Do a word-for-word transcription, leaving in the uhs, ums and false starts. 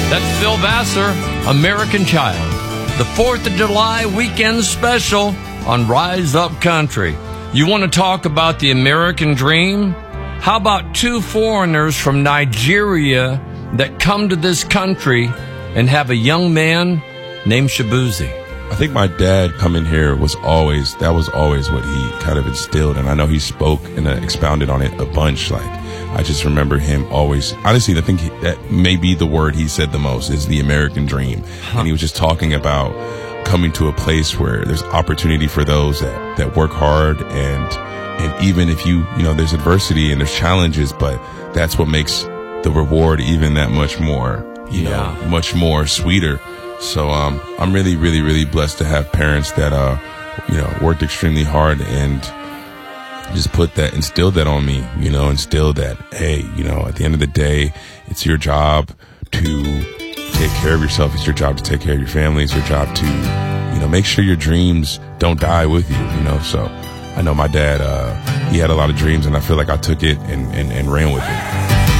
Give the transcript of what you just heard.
That's Phil Vassar, American Child. The fourth of July weekend special on Rise Up Country. You want to talk about the American dream? How about two foreigners from Nigeria that come to this country and have a young man named Shabuzi? I think my dad coming here was always, that was always what he kind of instilled. And I know he spoke and uh, expounded on it a bunch. Like, I just remember him always, honestly, I think he, that may be the word he said the most is the American dream. Huh. And he was just talking about coming to a place where there's opportunity for those that, that work hard. And, and even if you, you know, there's adversity and there's challenges, but that's what makes the reward even that much more, you yeah. know, much more sweeter. So um, I'm really, really, really blessed to have parents that, uh, you know, worked extremely hard and just put that, instilled that on me, you know, instilled that, hey, you know, at the end of the day, it's your job to take care of yourself. It's your job to take care of your family. It's your job to, you know, make sure your dreams don't die with you, you know. So I know my dad, uh, he had a lot of dreams, and I feel like I took it and, and, and ran with it.